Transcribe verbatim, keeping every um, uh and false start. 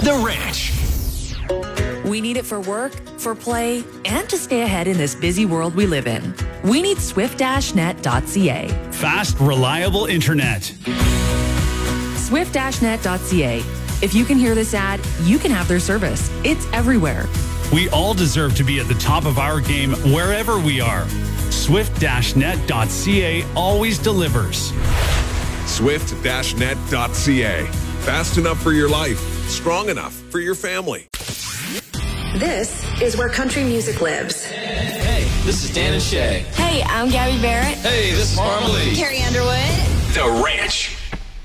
The Ranch. We need it for work, for play, and to stay ahead in this busy world we live in. We need swift dash net dot c a. Fast, reliable internet. swift dash net dot c a. If you can hear this ad, you can have their service. It's everywhere. We all deserve to be at the top of our game wherever we are. swift dash net dot c a always delivers. swift dash net dot c a. Fast enough for your life, strong enough for your family. This is where country music lives. Hey, this is Dan and Shay. Hey, I'm Gabby Barrett. Hey, this is Marmalade. Carrie Underwood. The Ranch.